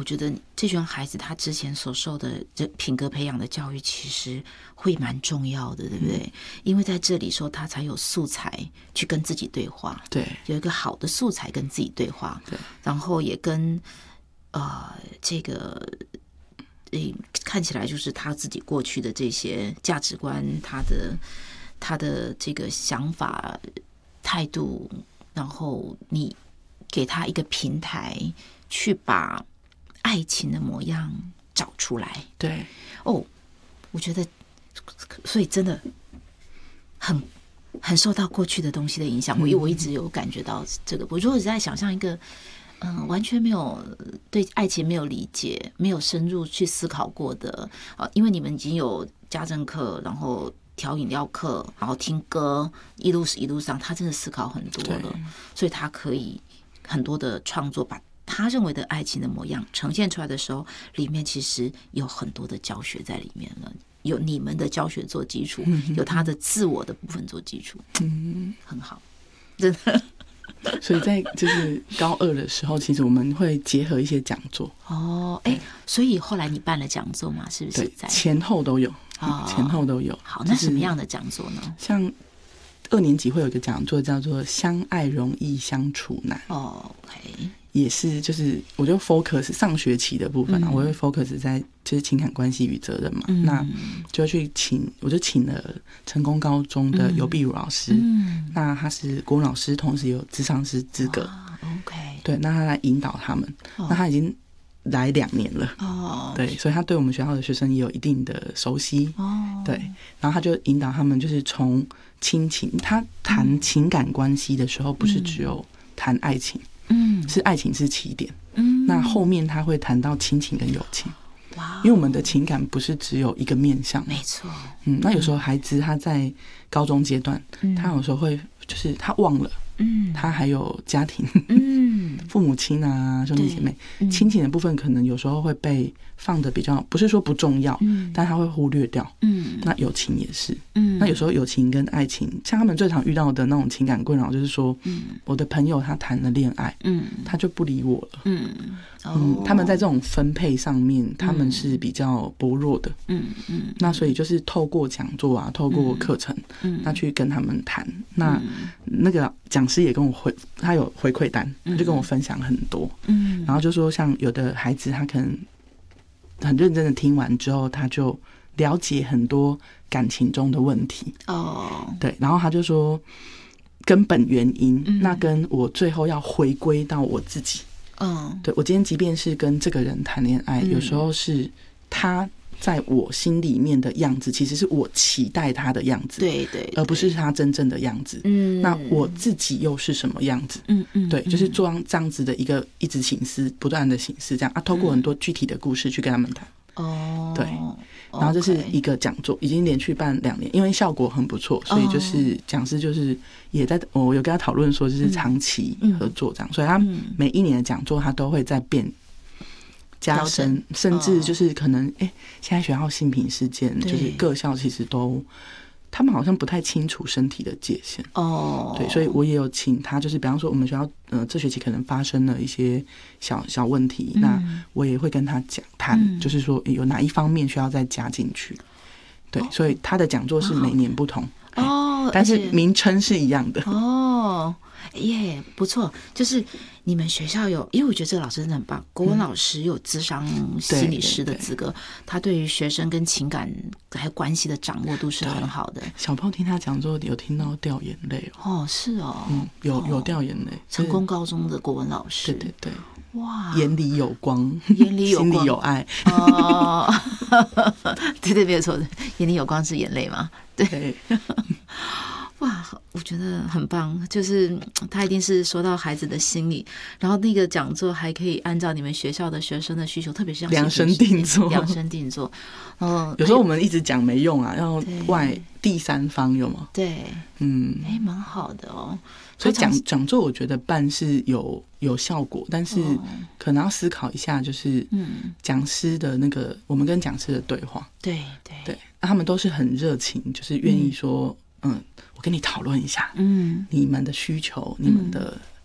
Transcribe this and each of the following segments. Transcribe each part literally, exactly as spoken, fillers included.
觉得这群孩子他之前所受的这品格培养的教育其实会蛮重要的，对不对？嗯、因为在这里说他才有素材去跟自己对话， 对， 有一个好的素材跟自己对话， 对， 然后也跟呃这个诶看起来就是他自己过去的这些价值观，他的他的这个想法态度，然后你给他一个平台去把爱情的模样找出来。 对， 哦，我觉得，所以真的很很受到过去的东西的影响。我我一直有感觉到这个。我如果在想象一个，嗯、呃，完全没有对爱情没有理解、没有深入去思考过的啊，因为你们已经有家政课，然后调饮料课，然后听歌，一路一路上，他真的思考很多了，所以他可以很多的创作把。他认为的爱情的模样呈现出来的时候，里面其实有很多的教学在里面了，有你们的教学做基础，有他的自我的部分做基础，嗯，很好，真的。 所以在就是高二的时候，其实我们会结合一些讲座。 哦，哎，所以后来你办了讲座嘛？是不是？ 对，前后都有，哦、前后都有。 好，那什么样的讲座呢？ 就是、像二年级会有一个讲座叫做“相爱容易相处难”。 哦 ，OK。 也是，就是我就 focus 上学期的部分啊，嗯、我会 focus 在就是情感关系与责任嘛，嗯、那就去请，我就请了成功高中的尤碧如老师，嗯、那他是国文老师，同时有諮商师资格 ，OK， 对，那他来引导他们，哦、那他已经来两年了，哦，对，所以他对我们学校的学生也有一定的熟悉，哦，对，然后他就引导他们，就是从亲情，他谈情感关系的时候，不是只有谈爱情。嗯，是爱情是起点，嗯，那后面他会谈到亲情跟友情，哇，因为我们的情感不是只有一个面向， 没错， 嗯，那有时候孩子他在高中阶段，嗯、他有时候会就是他忘了，嗯，他还有家庭，嗯，父母亲啊，兄弟姐妹，嗯、亲情的部分可能有时候会被放的比较，不是说不重要，嗯，但他会忽略掉，嗯，那友情也是，嗯，那有时候友情跟爱情，像他们最常遇到的那种情感困扰，就是说，嗯，我的朋友他谈了恋爱，嗯，他就不理我了，嗯，嗯，他们在这种分配上面，他们是比较薄弱的，嗯嗯，那所以就是透过讲座啊，透过课程，嗯，那去跟他们谈，那那个讲师也跟我回，他有回馈单，他就跟我分享很多，嗯，然后就说像有的孩子他可能很认真的听完之后，他就了解很多感情中的问题哦，对，然后他就说根本原因，嗯、那跟我最后要回归到我自己，嗯，对，我今天即便是跟这个人谈恋爱，嗯、有时候是他在我心里面的样子，其实是我期待他的样子， 对 对, 对， 而不是他真正的样子。嗯，那我自己又是什么样子？嗯嗯，对，就是做这样子的一个一直省思，不断的省思，这样啊，透过很多具体的故事去跟他们谈。哦，对，然后这是一个讲座，已经连续办两年，因为效果很不错，所以就是讲师就是也在，我有跟他讨论说，就是长期合作这样，所以他每一年的讲座他都会在变。加深，甚至就是可能，哎、欸，现在学校性平事件，就是各校其实都，他们好像不太清楚身体的界限哦。对，所以我也有请他，就是比方说我们学校，呃，这学期可能发生了一些小小问题，嗯、那我也会跟他讲谈，嗯、就是说有哪一方面需要再加进去。对，哦、所以他的讲座是每年不同哦，但是名称是一样的哦。耶、yeah, 不错，就是你们学校有，因为我觉得这个老师真的很棒，国文老师有諮商心理师的资格，嗯、他对于学生跟情感还有关系的掌握度是很好的。 小炮听他讲之后有听到掉眼泪哦，哦是哦， 嗯，有有掉眼泪。 成功高中的国文老师， 对对对， 哇， 眼里有光， 眼里有光， 心里有爱。 哦，对对，没有错，眼里有光是眼泪嘛，对。对哇，我觉得很棒，就是他一定是说到孩子的心理，然后那个讲座还可以按照你们学校的学生的需求，特别是量身定做， 量身定做。嗯， 有时候我们一直讲没用啊，要外第三方有吗？ 对，嗯，哎，蛮好的哦。 所以讲讲座，我觉得办是有有效果，但是可能要思考一下，就是嗯，讲师的那个我们跟讲师的对话， 对对对，他们都是很热情，就是愿意说。嗯嗯，我跟你讨论一下，嗯，你们的需求，你们的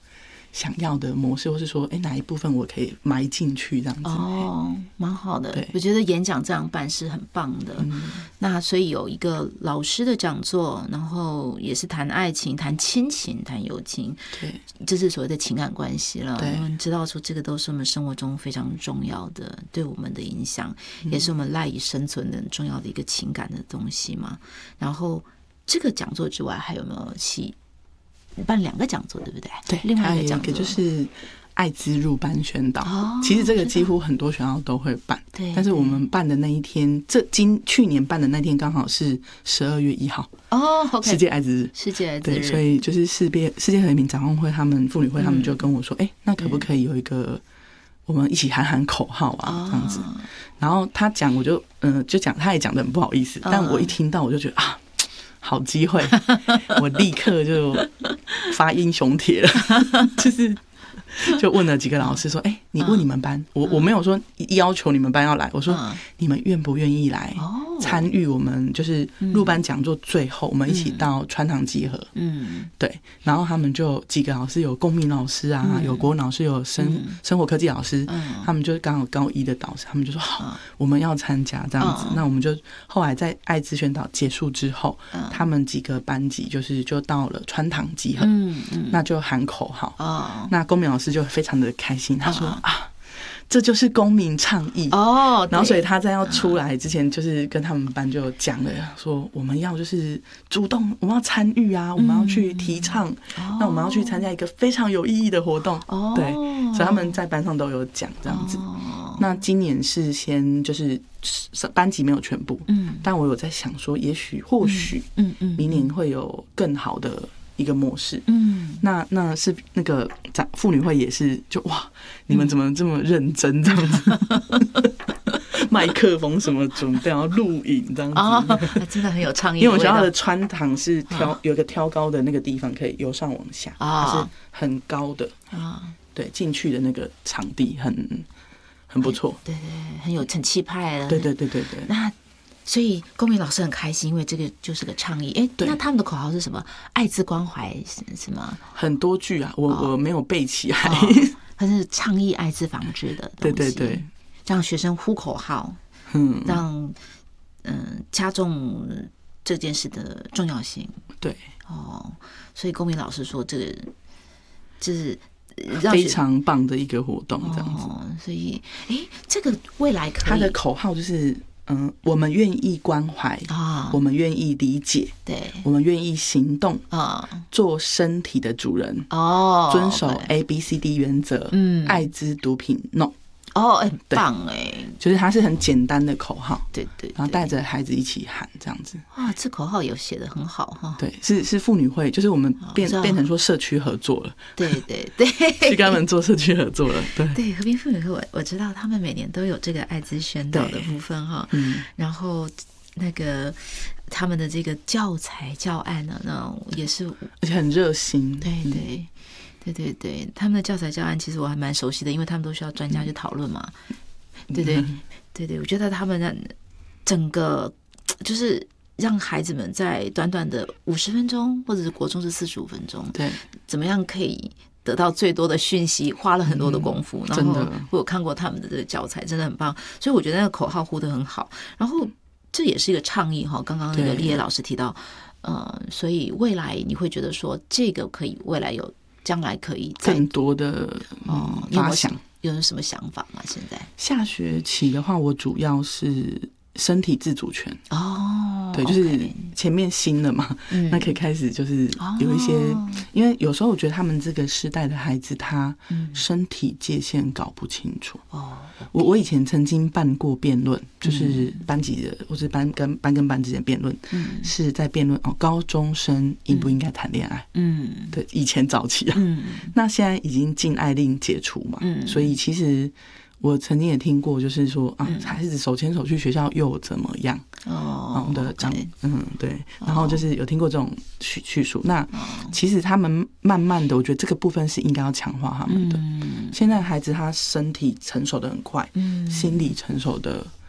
想要的模式，或是说，哎、欸，哪一部分我可以埋进去这样子。 哦，蛮好的。 对， 我觉得演讲这样办是很棒的。嗯、那所以有一个老师的讲座，然后也是谈爱情、谈亲情、谈友情， 对， 这是所谓的情感关系了。 对， 我们知道说这个都是我们生活中非常重要的，对我们的影响，嗯、也是我们赖以生存的很重要的一个情感的东西嘛。然后这个讲座之外，还有没有其办两个讲座，对不对？ 对， 另外一个讲座就是艾滋入班宣导。 哦， 其实这个几乎很多学校都会办， 对。 但是我们办的那一天，这今去年办的那天刚好是十二月一号哦 ，OK， 世界艾滋日， 世界艾滋日。 对，所以就是世界世界和平展望会，他们妇女会他们就跟我说，哎、嗯欸，那可不可以有一个我们一起喊喊口号啊，哦、这样子。然后他讲，我就嗯、呃，就讲，他也讲得很不好意思，哦、但我一听到我就觉得啊。好机会，我立刻就发英雄帖了，就是就问了几个老师说：“哎、欸，你问你们班，我我没有说要求你们班要来，我说你们愿不愿意来参与我们就是入班讲座？最后我们一起到川堂集合。”嗯，对，然后他们就几个老师，有公民老师啊，有国文老师，有生生活科技老师，他们就刚好高一的导师，他们就说好，我们要参加这样子。那我们就后来在艾滋宣导结束之后，他们几个班级就是就到了川堂集合，嗯嗯，那就喊口号。哦，那公民老师就非常的开心，他说啊，这就是公民倡议哦。然后所以他在要出来之前，就是跟他们班就讲了，说我们要就是主动，我们要参与啊，我们要去提倡，嗯、那我们要去参加一个非常有意义的活动。哦，对，所以他们在班上都有讲这样子。哦，那今年是先就是班级没有全部，嗯，但我有在想说，也许或许，嗯嗯，明年会有更好的一个模式，嗯，那那是那个妇女会也是就哇，你们怎么这么认真这样子？麦克风什么准备，然后录影这样子，哦、 真的很有倡议。 因为我们学校的穿堂是挑、哦、有一个挑高的那个地方，可以由上往下，哦、它是很高的啊，哦、对，进去的那个场地很很不错， 对对，很有很气派的， 对对对对对。 那所以公民老师很开心，因为这个就是个倡议。哎，那他们的口号是什么？爱滋关怀是吗？ 很多句啊，我、哦、我没有背起来。 它、哦、是倡议艾滋防治的东西，对对对，让学生呼口号，嗯，让嗯、呃、加重这件事的重要性。 对， 哦，所以公民老师说这个就是非常棒的一个活动，这样子。 哦、所以，哎，这个未来可以， 他的口号就是。嗯，我们愿意关怀啊，我们愿意理解， 对， 我们愿意行动啊，做身体的主人哦，遵守 A B C D 原则，嗯，艾滋毒品 No。 哦，很棒哎， 就是它是很简单的口号， 对 对, 对， 然后带着孩子一起喊这样子。 啊，这口号有写得很好哈。 对，是是妇女会，就是我们变变成说社区合作了。 对对对， 去跟他们做社区合作了。对对，和平妇女会我我知道他们每年都有这个艾滋宣导的部分哈。嗯，然后那个他们的这个教材教案呢，那也是而且很热心。 对对。嗯对对对，他们的教材教案其实我还蛮熟悉的，因为他们都需要专家去讨论嘛。对对对对，我觉得他们的整个就是让孩子们在短短的五十分钟，或者是国中是四十五分钟， 对， 怎么样可以得到最多的讯息，花了很多的功夫。嗯、然后我有看过他们的这个教材，真的很棒，所以我觉得那个口号呼得很好。然后这也是一个倡议哈，刚刚那个立野老师提到，呃，所以未来你会觉得说这个可以未来有。将来可以更多的哦发想， 有有什么想法吗？现在下学期的话，我主要是身体自主权哦，对，就是前面新了嘛，嗯、那可以开始就是有一些，哦、因为有时候我觉得他们这个世代的孩子，他身体界限搞不清楚哦。我我以前曾经办过辩论，就是班级的或是班跟班跟班之间辩论，嗯、是在辩论哦，高中生应不应该谈恋爱？嗯，对，以前早期啊，嗯、那现在已经禁爱令解除嘛，嗯、所以其实。我曾经也听过，就是说啊，孩子手牵手去学校又怎么样？哦，的长，嗯，对，然后就是有听过这种叙叙述。那其实他们慢慢的，我觉得这个部分是应该要强化他们的。现在孩子他身体成熟的很快，心理成熟的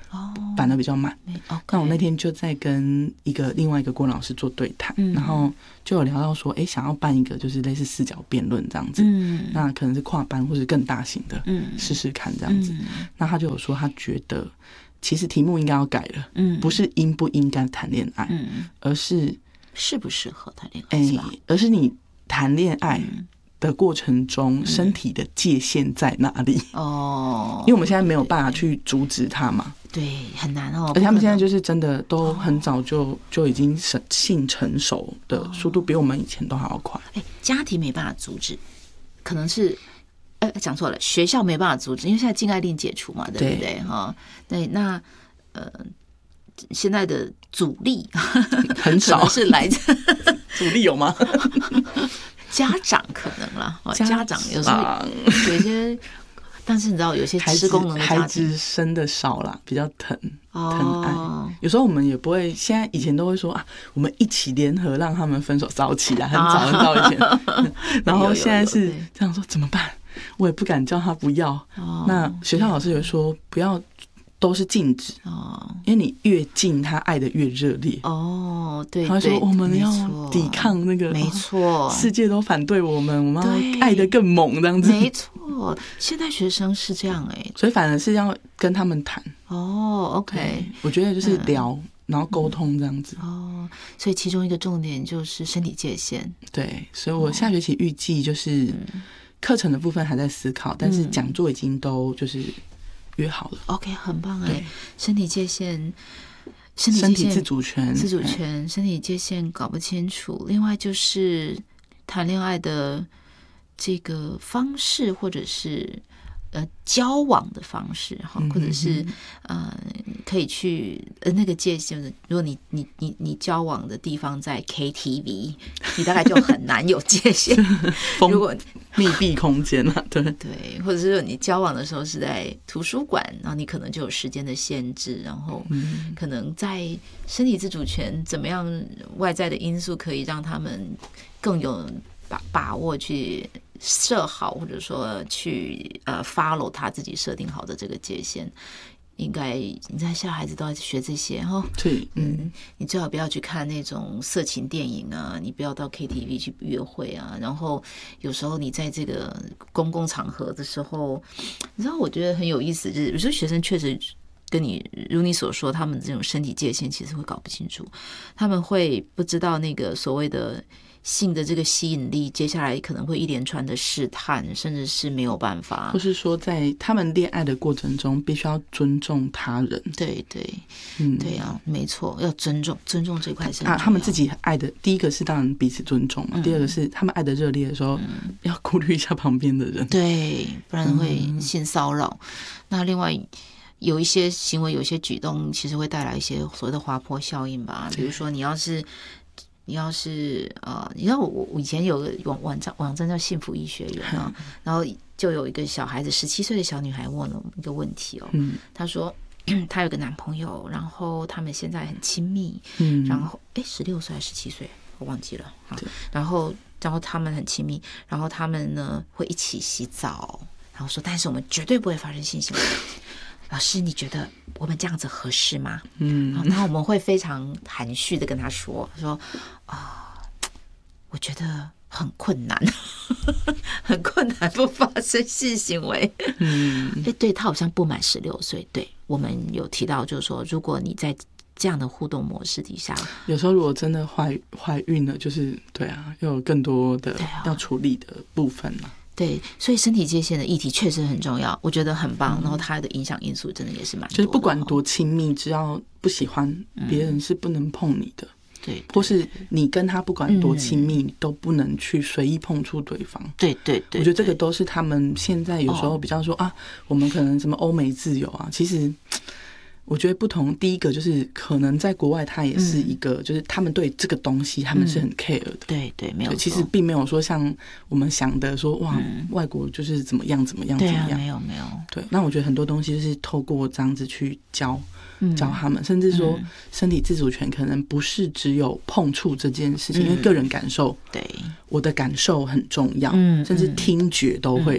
反而比较慢。 哦、 那我那天就在跟一个另外一个郭老师做对谈，嗯、然后就有聊到说，哎、欸，想要办一个就是类似四角辩论这样子，嗯，那可能是跨班或是更大型的，嗯，试试看这样子。嗯、那他就有说，他觉得其实题目应该要改了，嗯，不是应不应该谈恋爱，嗯，而是适不适合谈恋爱，是吧？ 而是你谈恋爱的过程中，身体的界限在哪里？哦，因为我们现在没有办法去阻止他嘛。 对，很难哦。 而且他们现在就是真的都很早就就已经性成熟的速度比我们以前都还要快。 哎，家庭没办法阻止，可能是呃讲错了，学校没办法阻止，因为现在禁爱令解除嘛，对不对？哈，对，那呃现在的阻力很少， 是来自阻力有吗？ 家长可能啦，家长有时候有些。但是你知道，有些吃功能的家庭， 孩子生的少啦，比较疼、哦、疼爱。有时候我们也不会，现在以前都会说啊，我们一起联合让他们分手，早起来，很早很早以前。哦、然后现在是这样说，怎么办？我也不敢叫他不要。哦、那学校老师有说不要。都是禁止哦，因为你越禁，他爱的越热烈哦。对， 他说我们要抵抗那个， 没错， 世界都反对我们，我们要爱的更猛，这样子。 没错，现在学生是这样哎、欸， 所以反而是要跟他们谈哦。OK， 我觉得就是聊，嗯、然后沟通这样子、 嗯、哦。所以其中一个重点就是身体界限。 对，所以我下学期预计就是课程的部分还在思考，嗯、但是讲座已经都就是。约好了 ，OK， 很棒哎！身体界限，身体界限、身体自主权、 自主权、身体界限搞不清楚。另外就是谈恋爱的这个方式，或者是呃交往的方式哈，或者是呃可以去呃那个界限。如果你你你你交往的地方在 K T V， 你大概就很难有界限。如果密闭空间啊，对对，或者是你交往的时候是在图书馆，然后你可能就有时间的限制，然后可能在身体自主权怎么样外在的因素可以让他们更有把把握去设好，或者说去呃 follow 他自己设定好的这个界限。应该你在小孩子都要学这些哈， 对， 嗯，你最好不要去看那种色情电影啊，你不要到 K T V 去约会啊，然后有时候你在这个公共场合的时候，你知道我觉得很有意思，就是有时候学生确实跟你如你所说，他们这种身体界限其实会搞不清楚，他们会不知道那个所谓的性的这个吸引力，接下来可能会一连串的试探，甚至是没有办法， 或是说在他们恋爱的过程中必须要尊重他人。 对对，嗯，对啊，没错，要尊重，尊重这块是啊，他们自己爱的，第一个是当然彼此尊重嘛，嗯、第二个是他们爱的热烈的时候，嗯、要顾虑一下旁边的人， 对，不然会性骚扰。嗯、那另外有一些行为，有一些举动，其实会带来一些所谓的滑坡效应吧，比如说你要是。你要是呃，你知道我我以前有个网网站网站叫幸福医学院啊，然后就有一个小孩子十七岁的小女孩问了一个问题哦，嗯、她说她有个男朋友，然后他们现在很亲密，嗯、然后哎十六岁还是十七岁我忘记了，然后然后他们很亲密，然后他们呢会一起洗澡，然后说但是我们绝对不会发生性行为。老师，你觉得我们这样子合适吗？嗯，然后我们会非常含蓄的跟他说，说啊、呃，我觉得很困难，很困难不发生性行为。嗯，哎，对他好像不满十六岁。对我们有提到，就是说，如果你在这样的互动模式底下， 有时候如果真的怀怀孕了，就是对啊，又有更多的要处理的部分了。 对，所以身体界限的议题确实很重要，我觉得很棒。嗯、然后它的影响因素真的也是蛮多的， 就是不管多亲密，只要不喜欢别人是不能碰你的。对、嗯，或是你跟他不管多亲密、嗯，都不能去随意碰触对方。 对对 对, 对， 我觉得这个都是他们现在有时候比较说、哦、啊，我们可能什么欧美自由啊，其实。我觉得不同，第一个就是可能在国外，它也是一个，嗯、就是他们对这个东西他们是很 care 的。嗯、对对，没有错。 其实并没有说像我们想的说哇、嗯，外国就是怎么样怎么样怎么样。 对啊，没有没有。 对，那我觉得很多东西就是透过这样子去教、嗯、教他们，甚至说身体自主权可能不是只有碰触这件事情，嗯、因为个人感受， 对我的感受很重要，嗯、甚至听觉都会。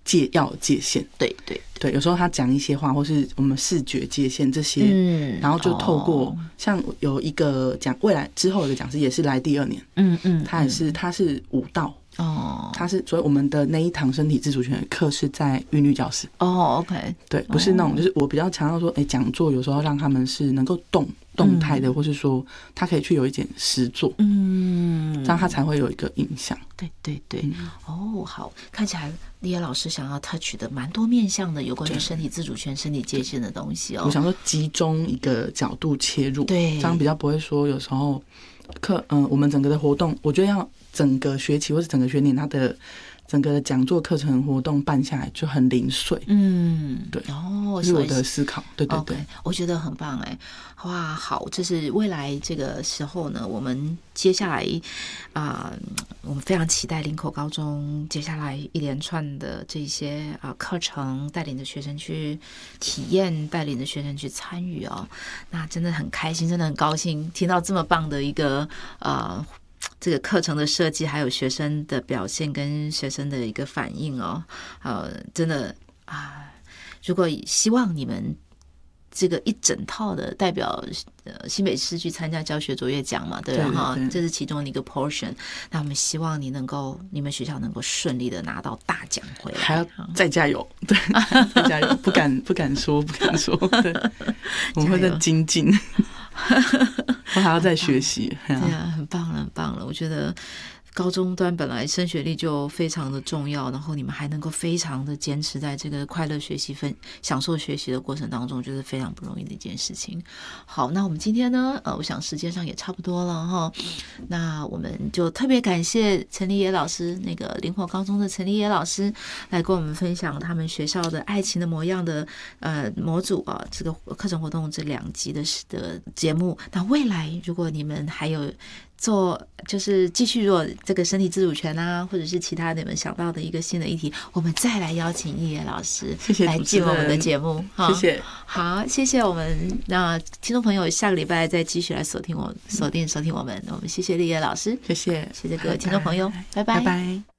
界要有界限， 对对对，有时候他讲一些话，或是我们视觉界限这些，嗯，然后就透过、哦、像有一个讲未来之后有一个讲师也是来第二年，嗯嗯，他也是他是舞蹈。哦，他是所以我们的那一堂身体自主权的课是在韵律教室。 哦 ，OK， 对，不是那种，就是我比较强调说，哎、欸，讲座有时候让他们是能够动动态的，嗯、或是说他可以去有一点实作，嗯，这样他才会有一个影响。 对对对，嗯、哦，好，看起来立野老师想要 touch 的蛮多面向的，有关于身体自主权、身体界限的东西哦。 我想说集中一个角度切入， 对， 这样比较不会说有时候课，嗯、呃，我们整个的活动，我觉得要。整个学期或是整个学年，它的整个的讲座课程活动办下来就很零碎。嗯，对，哦，这是我的思考。对对对， okay, 我觉得很棒哎，哇，好，这是未来这个时候呢，我们接下来啊、呃，我们非常期待林口高中接下来一连串的这些啊、呃、课程，带领着学生去体验，带领着学生去参与哦，那真的很开心，真的很高兴听到这么棒的一个呃。这个课程的设计，还有学生的表现跟学生的一个反应哦，呃，真的啊，如果希望你们这个一整套的代表呃新北市去参加教学卓越奖嘛，对吧？哈，这是其中的一个 portion。那我们希望你能够，你们学校能够顺利的拿到大奖回来， 还要再加油，对，再加油，不敢不敢说，不敢说，对，我们会再精进。我还要再学习， 对啊，很棒了，很棒了。我觉得高中端本来升学率就非常的重要，然后你们还能够非常的坚持在这个快乐学习、分享受学习的过程当中，就是非常不容易的一件事情。好，那我们今天呢，呃，我想时间上也差不多了哈，那我们就特别感谢陈立野老师，那个林口高中的陈立野老师来跟我们分享他们学校的爱情的模样的呃模组啊，这个课程活动这两集的的节目。那未来如果你们还有做就是继续做这个身体自主权啊，或者是其他你们想到的一个新的议题，我们再来邀请立野老师来进我们的节目。 谢谢， 好，谢谢我们那听众朋友，下个礼拜再继续来锁定我锁定收听我们，我们谢谢立野老师， 谢谢， 谢谢各位听众朋友，拜拜。 拜拜。